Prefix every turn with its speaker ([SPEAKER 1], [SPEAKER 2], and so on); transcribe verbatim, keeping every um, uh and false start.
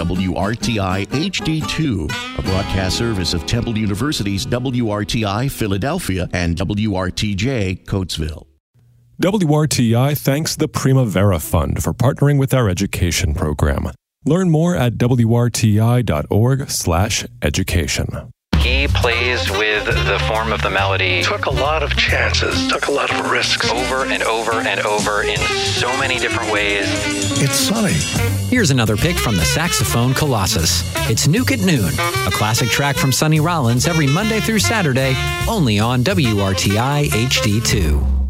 [SPEAKER 1] W R T I H D two, a broadcast service of Temple University's W R T I Philadelphia and W R T J Coatesville.
[SPEAKER 2] W R T I thanks the Primavera Fund for partnering with our education program. Learn more at W R T I dot org slash education.
[SPEAKER 3] He plays with the form of the melody.
[SPEAKER 4] Took a lot of chances, took a lot of risks.
[SPEAKER 3] Over and over and over in so many different ways.
[SPEAKER 4] It's sunny.
[SPEAKER 5] Here's another pick from the saxophone Colossus. It's Nuke at Noon, a classic track from Sonny Rollins every Monday through Saturday, only on W R T I H D two.